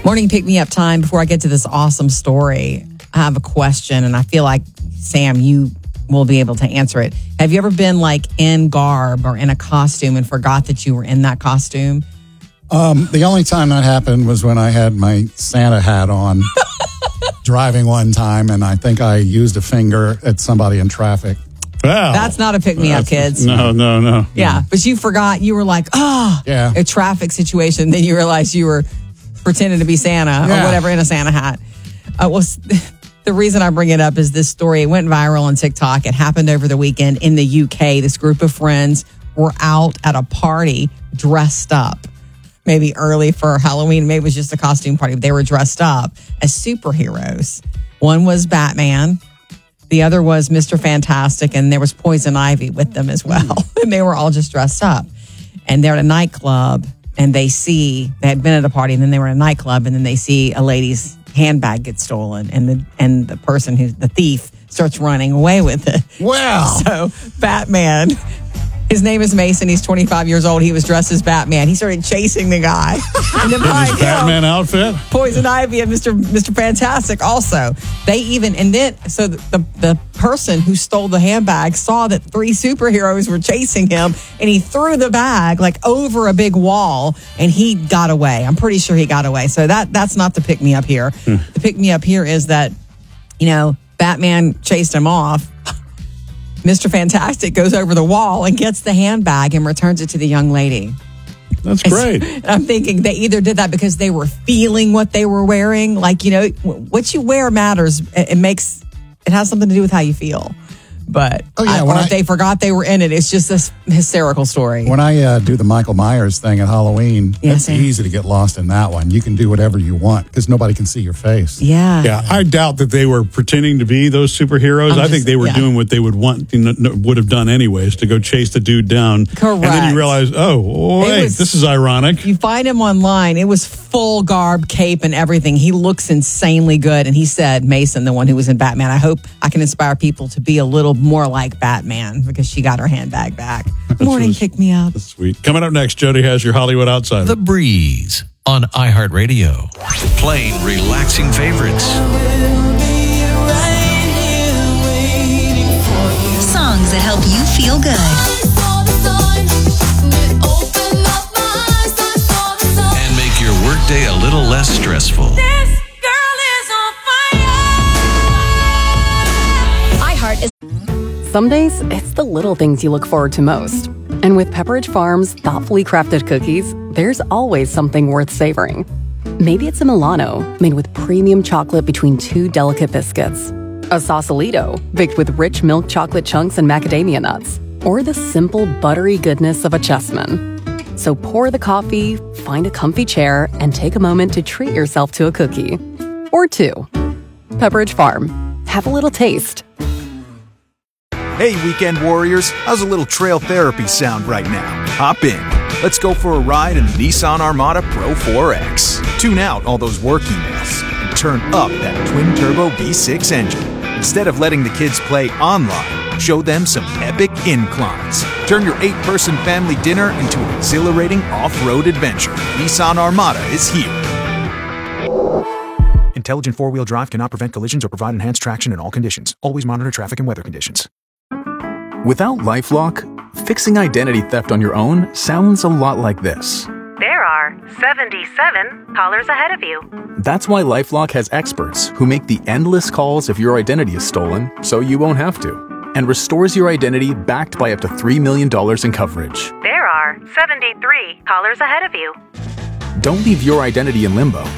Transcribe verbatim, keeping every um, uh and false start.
Morning pick me up time. Before I get to this awesome story, I have a question, and I feel like, Sam, you will be able to answer it. Have you ever been like in garb or in a costume and forgot that you were in that costume? Um, the only time that happened was when I had my Santa hat on driving one time, and I think I used a finger at somebody in traffic. Wow. That's not a pick me up, kids. No, no, no. Yeah, but you forgot. You were like, oh, yeah. a traffic situation. Then you realized you were pretending to be Santa Yeah. or whatever in a Santa hat. Uh, well, the reason I bring it up is this story. It went viral on TikTok. It happened over the weekend in the U K. This group of friends were out at a party dressed up. Maybe early for Halloween. Maybe it was just a costume party. But they were dressed up as superheroes. One was Batman. The other was Mister Fantastic. And there was Poison Ivy with them as well. And they were all just dressed up. And they're at a nightclub. And they see, they had been at a party, and then they were in a nightclub, and then they see a lady's handbag get stolen, and the and the person who's the thief starts running away with it. Wow. So Batman, his name is Mason. He's twenty-five years old. He was dressed as Batman. He started chasing the guy. And then In his behind him, Batman outfit? Poison Ivy and Mister Mister Fantastic also. They even, and then, so the, the, the person who stole the handbag saw that three superheroes were chasing him, and he threw the bag like over a big wall, and he got away. I'm pretty sure he got away. So that that's not the pick me up here. Hmm. The pick me up here is that, you know, Batman chased him off. Mister Fantastic goes over the wall and gets the handbag and returns it to the young lady. That's great. And I'm thinking they either did that because they were feeling what they were wearing. Like, you know, what you wear matters. It makes, it has something to do with how you feel. But Oh, yeah, I, when or if I- they forgot they were in it. It's just this hysterical story. When I uh, do the Michael Myers thing at Halloween, Yeah, it's same. easy to get lost in that one. You can do whatever you want because nobody can see your face. Yeah. Yeah, I doubt that they were pretending to be those superheroes. I'm I just- think they were yeah. doing what they would want, you know, would have done anyways, to go chase the dude down. Correct. And then you realize, oh, It wait, was- this is ironic. You find him online. It was full garb, cape, and everything. He looks insanely good. And he said, Mason, the one who was in Batman, I hope I can inspire people to be a little more like Batman because she got her handbag back. Morning, was- pick me up. Sweet. Coming up next, Jody has your Hollywood Outsider. The Breeze on iHeartRadio. Playing relaxing favorites. Songs that help you feel good. And make your workday a little less stressful. iHeart is. Some days, it's the little things you look forward to most. And with Pepperidge Farm's thoughtfully crafted cookies, there's always something worth savoring. Maybe it's a Milano, made with premium chocolate between two delicate biscuits. A Sausalito, baked with rich milk chocolate chunks and macadamia nuts. Or the simple, buttery goodness of a Chessman. So pour the coffee, find a comfy chair, and take a moment to treat yourself to a cookie. Or two. Pepperidge Farm. Have a little taste. Hey, weekend warriors, how's a little trail therapy sound right now? Hop in. Let's go for a ride in the Nissan Armada Pro four X. Tune out all those work emails and turn up that twin-turbo V six engine. Instead of letting the kids play online, show them some epic inclines. Turn your eight-person family dinner into an exhilarating off-road adventure. Nissan Armada is here. Intelligent four-wheel drive cannot prevent collisions or provide enhanced traction in all conditions. Always monitor traffic and weather conditions. Without LifeLock, fixing identity theft on your own sounds a lot like this. There are seventy-seven callers ahead of you. That's why LifeLock has experts who make the endless calls if your identity is stolen, so you won't have to, and restores your identity backed by up to three million dollars in coverage. There are seventy-three callers ahead of you. Don't leave your identity in limbo.